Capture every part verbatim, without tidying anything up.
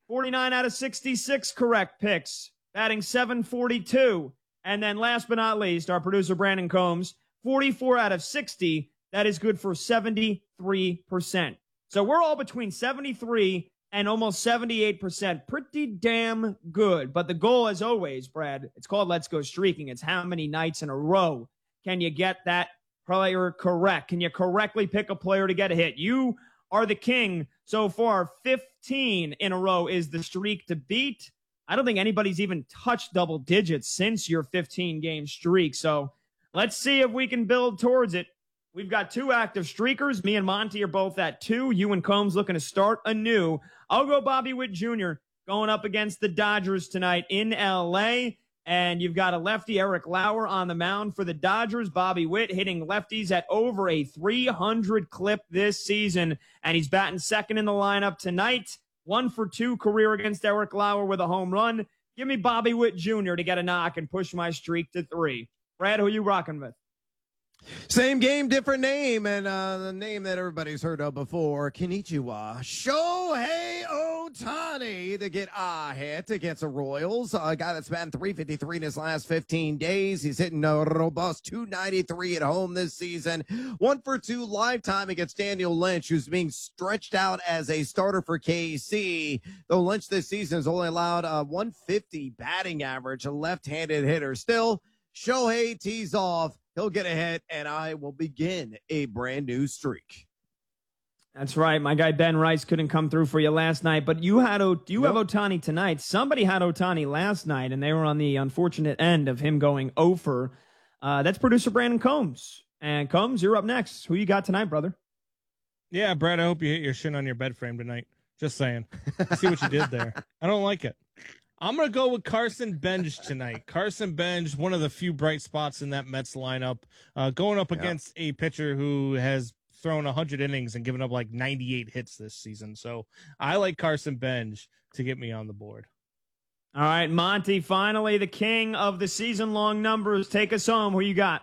forty-nine out of sixty-six correct picks, batting seven forty-two. And then last but not least, our producer Brandon Combs, forty-four out of sixty. That is good for seventy-three percent. So we're all between seventy-three and almost seventy-eight percent. Pretty damn good. But the goal, as always, Brad, it's called Let's Go Streaking. It's how many nights in a row can you get that player correct? Can you correctly pick a player to get a hit? You are the king so far. fifteen in a row is the streak to beat. I don't think anybody's even touched double digits since your fifteen-game streak. So let's see if we can build towards it. We've got two active streakers. Me and Monty are both at two. You and Combs looking to start anew. I'll go Bobby Witt Junior going up against the Dodgers tonight in L A. And you've got a lefty, Eric Lauer, on the mound for the Dodgers. Bobby Witt hitting lefties at over a three hundred clip this season. And he's batting second in the lineup tonight. One for two career against Eric Lauer with a home run. Give me Bobby Witt Junior to get a knock and push my streak to three. Brad, who are you rocking with? Same game, different name, and uh, the name that everybody's heard of before, Konnichiwa. Shohei Ohtani to get a hit against the Royals. A guy that's batting three fifty-three in his last fifteen days. He's hitting a robust two ninety-three at home this season. One for two lifetime against Daniel Lynch, who's being stretched out as a starter for K C. Though Lynch this season has only allowed a one fifty batting average, a left-handed hitter. Still, Shohei tees off. He'll get a hit, and I will begin a brand new streak. That's right. My guy Ben Rice couldn't come through for you last night, but you had o- you nope. have Ohtani tonight. Somebody had Ohtani last night, and they were on the unfortunate end of him going over. Uh, that's producer Brandon Combs. And Combs, you're up next. Who you got tonight, brother? Yeah, Brad, I hope you hit your shin on your bed frame tonight. Just saying. See what you did there. I don't like it. I'm going to go with Carson Bench tonight. Carson Bench, one of the few bright spots in that Mets lineup, uh, going up against yeah. a pitcher who has thrown one hundred innings and given up like ninety-eight hits this season. So I like Carson Bench to get me on the board. All right, Monty, finally the king of the season-long numbers. Take us home. Who you got?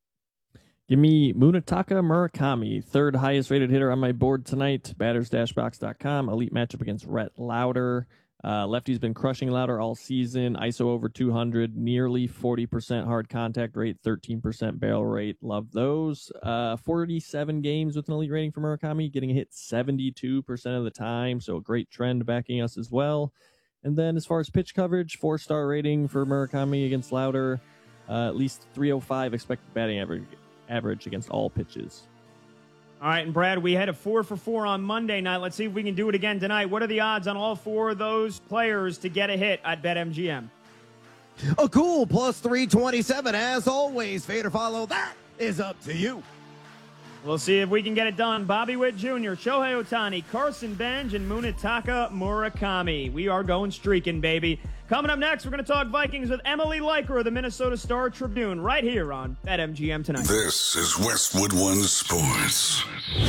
Give me Munetaka Murakami, third highest rated hitter on my board tonight. batters dash box dot com. Elite matchup against Rhett Lauder. Uh, lefty's been crushing Lauder all season. I S O over two hundred, nearly forty percent hard contact rate, thirteen percent barrel rate. Love those. Uh, forty-seven games with an elite rating for Murakami, getting a hit seventy-two percent of the time. So a great trend backing us as well. And then as far as pitch coverage, four-star rating for Murakami against Lauder. Uh, at least three oh five expected batting average, average against all pitches. All right, and Brad, we had a four for four on Monday night. Let's see if we can do it again tonight. What are the odds on all four of those players to get a hit at BetMGM? A cool plus three twenty-seven. As always, fade or follow, that is up to you. We'll see if we can get it done. Bobby Witt Junior, Shohei Ohtani, Carson Bench, and Munetaka Murakami. We are going streaking, baby. Coming up next, we're going to talk Vikings with Emily Leiker of the Minnesota Star Tribune right here on BetMGM tonight. This is Westwood One Sports.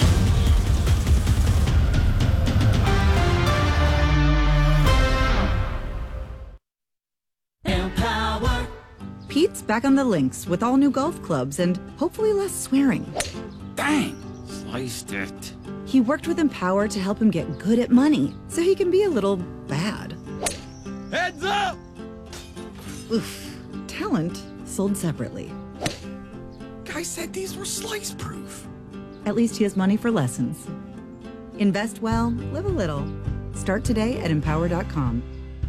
Empower. Pete's back on the links with all new golf clubs and hopefully less swearing. Dang, sliced it. He worked with Empower to help him get good at money so he can be a little bad. Heads up! Oof. Talent sold separately. Guy said these were slice proof. At least he has money for lessons. Invest well, live a little. Start today at empower dot com.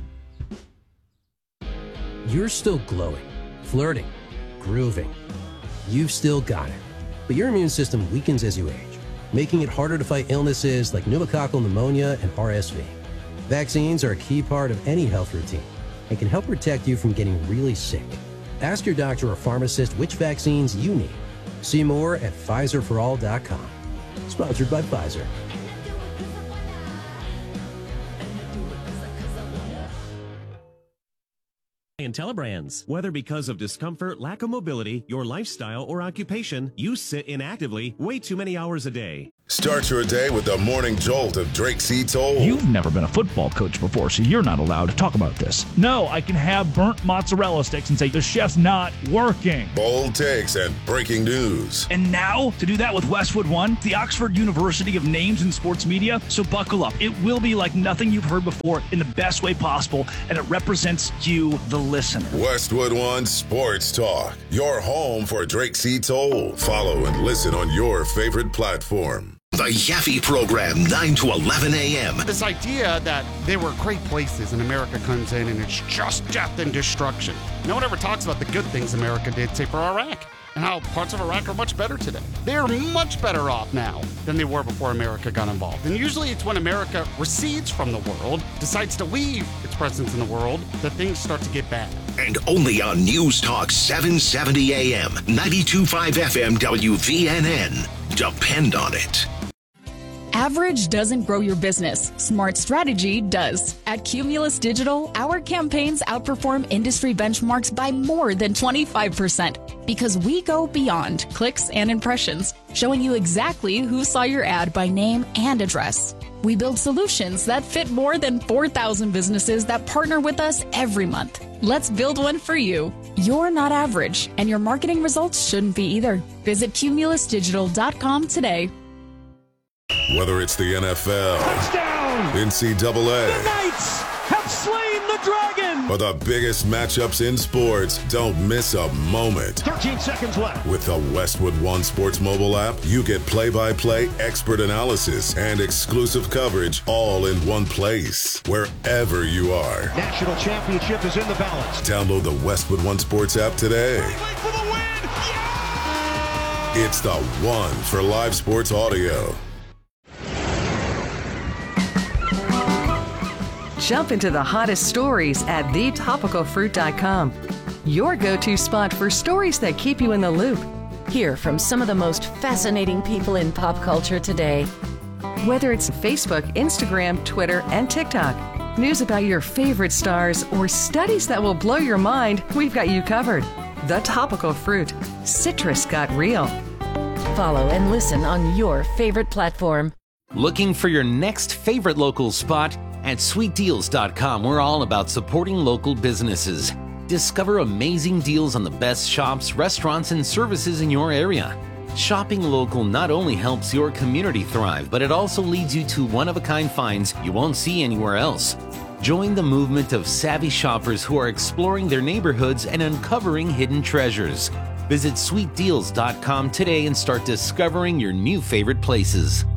You're still glowing, flirting, grooving. You've still got it. But your immune system weakens as you age, making it harder to fight illnesses like pneumococcal pneumonia and R S V. Vaccines are a key part of any health routine and can help protect you from getting really sick. Ask your doctor or pharmacist which vaccines you need. See more at Pfizer for all dot com. Sponsored by Pfizer. IntelliBrands. Whether because of discomfort, lack of mobility, your lifestyle, or occupation, you sit inactively way too many hours a day. Start your day with the morning jolt of Drake C. Toll. You've never been a football coach before, so you're not allowed to talk about this. No, I can have burnt mozzarella sticks and say the chef's not working. Bold takes and breaking news. And now, to do that with Westwood One, the Oxford University of names in sports media, so buckle up. It will be like nothing you've heard before in the best way possible, and it represents you, the listener. Westwood One Sports Talk, your home for Drake C. Toll. Follow and listen on your favorite platform. The Yaffe Program, nine to eleven a.m. This idea that there were great places and America comes in and it's just death and destruction. No one ever talks about the good things America did, say, for Iraq, and how parts of Iraq are much better today. They're much better off now than they were before America got involved. And usually it's when America recedes from the world, decides to leave its presence in the world, that things start to get bad. And only on News Talk seven seventy a.m., ninety-two point five F M W V N N. Depend on it. Average doesn't grow your business. Smart strategy does. At Cumulus Digital, our campaigns outperform industry benchmarks by more than twenty-five percent because we go beyond clicks and impressions, showing you exactly who saw your ad by name and address. We build solutions that fit more than four thousand businesses that partner with us every month. Let's build one for you. You're not average, and your marketing results shouldn't be either. Visit cumulus digital dot com today. Whether it's the N F L, touchdown, N C double A, the Knights have slain the dragon, or the biggest matchups in sports, don't miss a moment. thirteen seconds left. With the Westwood One Sports mobile app, you get play-by-play expert analysis and exclusive coverage all in one place, wherever you are. National championship is in the balance. Download the Westwood One Sports app today. For the win. Yeah! It's the one for live sports audio. Jump into the hottest stories at the topical fruit dot com. Your go-to spot for stories that keep you in the loop. Hear from some of the most fascinating people in pop culture today. Whether it's Facebook, Instagram, Twitter, and TikTok, news about your favorite stars, or studies that will blow your mind, we've got you covered. The Topical Fruit. Citrus got real. Follow and listen on your favorite platform. Looking for your next favorite local spot? At sweet deals dot com, we're all about supporting local businesses. Discover amazing deals on the best shops, restaurants, and services in your area. Shopping local not only helps your community thrive, but it also leads you to one-of-a-kind finds you won't see anywhere else. Join the movement of savvy shoppers who are exploring their neighborhoods and uncovering hidden treasures. Visit sweet deals dot com today and start discovering your new favorite places.